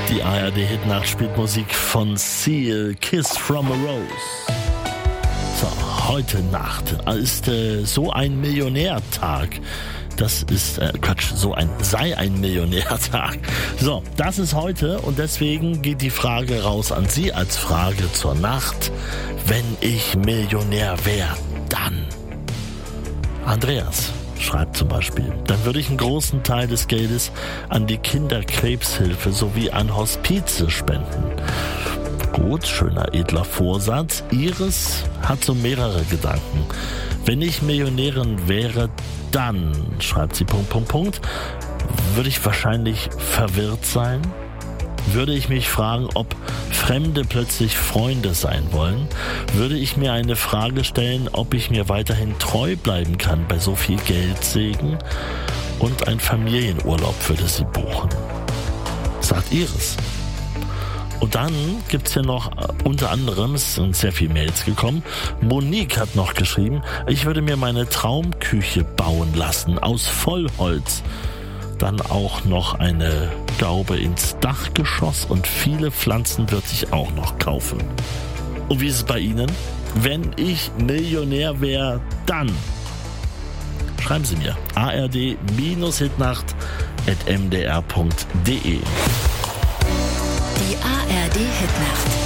Die ARD-Hitnacht spielt Musik von Seal, Kiss from a Rose. So, heute Nacht ist so ein Millionärtag. Das ist, sei ein Millionärtag. So, das ist heute und deswegen geht die Frage raus an Sie als Frage zur Nacht. Wenn ich Millionär wäre, dann. Andreas schreibt zum Beispiel, dann würde ich einen großen Teil des Geldes an die Kinderkrebshilfe sowie an Hospize spenden. Gut, schöner edler Vorsatz. Iris hat so mehrere Gedanken. Wenn ich Millionärin wäre, dann, schreibt sie, würde ich wahrscheinlich verwirrt sein. Würde ich mich fragen, ob Fremde plötzlich Freunde sein wollen? Würde ich mir eine Frage stellen, ob ich mir weiterhin treu bleiben kann bei so viel Geldsegen? Und ein Familienurlaub würde sie buchen. Sagt Iris. Und dann gibt's hier noch unter anderem, es sind sehr viele Mails gekommen, Monique hat noch geschrieben, ich würde mir meine Traumküche bauen lassen aus Vollholz. Dann auch noch eine Gaube ins Dachgeschoss und viele Pflanzen würde ich auch noch kaufen. Und wie ist es bei Ihnen? Wenn ich Millionär wäre, dann schreiben Sie mir ard-hitnacht@mdr.de. Die ARD Hitnacht.